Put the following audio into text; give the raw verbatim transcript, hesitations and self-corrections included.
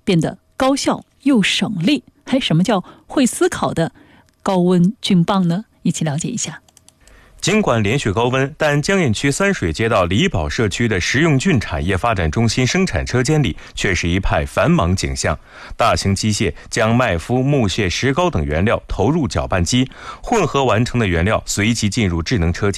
变得高效又省力。还什么叫会思考的高温菌棒呢？一起了解一下。 尽管连续高温，但江堰区三水街道李堡社区的食用菌产业发展中心生产车间里却是一派繁忙景象。大型机械将麦麸、木屑、石膏等原料投入搅拌机，混合完成的原料随即进入智能车间。